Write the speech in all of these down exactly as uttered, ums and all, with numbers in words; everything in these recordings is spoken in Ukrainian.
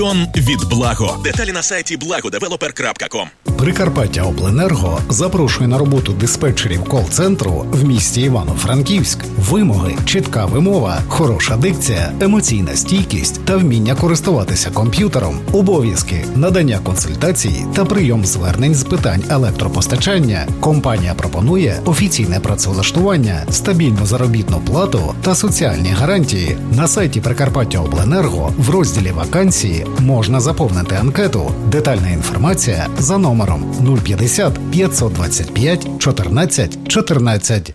від Благо. Деталі на сайті благодевелопер крапка ком. Прикарпаттяобленерго запрошує на роботу диспетчерів кол-центру в місті Івано-Франківськ. Вимоги, чітка вимова, хороша дикція, емоційна стійкість та вміння користуватися комп'ютером. Обов'язки, надання консультацій та прийом звернень з питань електропостачання. Компанія пропонує офіційне працевлаштування, стабільну заробітну плату та соціальні гарантії. На сайті Прикарпаттяобленерго в розділі «Вакансії» можна заповнити анкету. Детальна інформація за номером нуль п'ятдесят п'ятсот двадцять п'ять чотирнадцять чотирнадцять.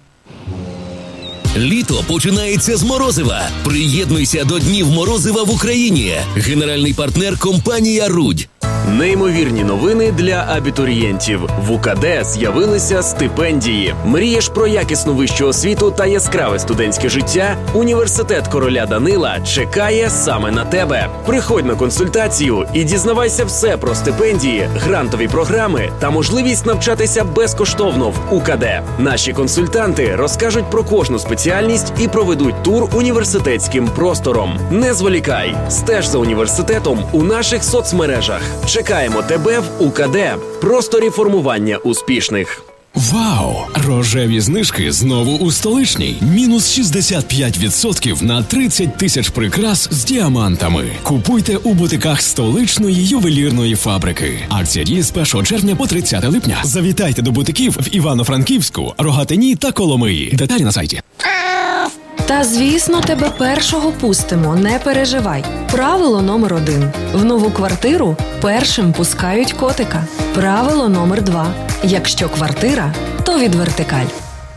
Літо починається з морозива. Приєднуйся до Днів морозива в Україні. Генеральний партнер – компанія «Рудь». Неймовірні новини для абітурієнтів. В УКД з'явилися стипендії. Мрієш про якісну вищу освіту та яскраве студентське життя? Університет короля Данила чекає саме на тебе. Приходь на консультацію і дізнавайся все про стипендії, грантові програми та можливість навчатися безкоштовно в УКД. Наші консультанти розкажуть про кожну спеціальність і проведуть тур університетським простором. Не зволікай, стеж за університетом у наших соцмережах. Чекаємо тебе в УКД. Просторі формування успішних. Вау! Рожеві знижки знову у Столичній. Мінус шістдесят п'ять відсотків на тридцять тисяч прикрас з діамантами. Купуйте у бутиках Столичної ювелірної фабрики. Акція діє з першого червня по тридцяте липня. Завітайте до бутиків в Івано-Франківську, Рогатині та Коломиї. Деталі на сайті. Та, звісно, тебе першого пустимо, не переживай. Правило номер один. В нову квартиру першим пускають котика. Правило номер два. Якщо квартира, то від Вертикаль.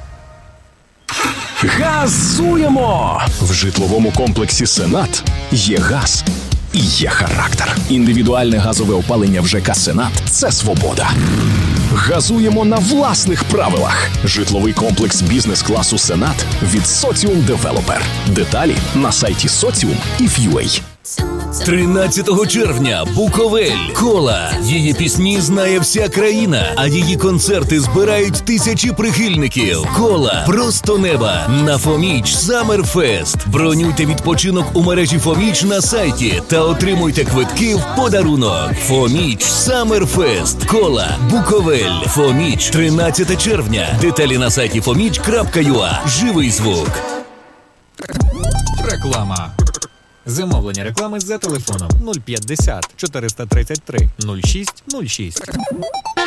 Газуємо! В житловому комплексі «Сенат» є газ і є характер. Індивідуальне газове опалення в ЖК «Сенат» – це свобода. Газуємо на власних правилах. Житловий комплекс бізнес-класу «Сенат» від Соціум Девелопер. Деталі на сайті соціум і ф ю ей. тринадцятого червня Буковель. Кола. Її пісні знає вся країна, а її концерти збирають тисячі прихильників. Кола. Просто неба. На Фоміч Саммерфест. Бронюйте відпочинок у мережі Фоміч на сайті та отримуйте квитки в подарунок. Фоміч Саммерфест. Кола. Буковель. Фоміч. тринадцятого червня. Деталі на сайті фоміч крапка ю а. Живий звук. Реклама. Замовлення реклами за телефоном нуль п'ятдесят чотириста тридцять три нуль шість нуль шість.